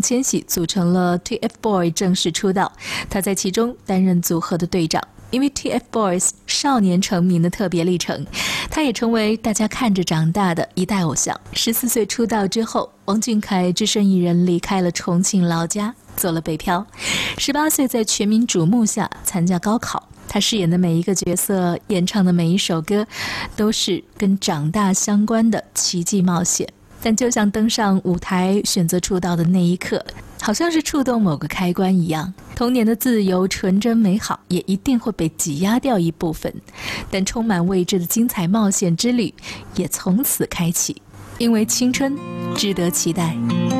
千玺组成了 TFBOYS 正式出道，他在其中担任组合的队长。因为 TFBOYS 少年成名的特别历程，他也成为大家看着长大的一代偶像。14岁出道之后，王俊凯只身一人离开了重庆老家，做了北漂。18岁在全民瞩目下参加高考，他饰演的每一个角色，演唱的每一首歌，都是跟长大相关的奇迹冒险。但就像登上舞台选择出道的那一刻，好像是触动某个开关一样，童年的自由纯真美好也一定会被挤压掉一部分，但充满未知的精彩冒险之旅也从此开启，因为青春值得期待。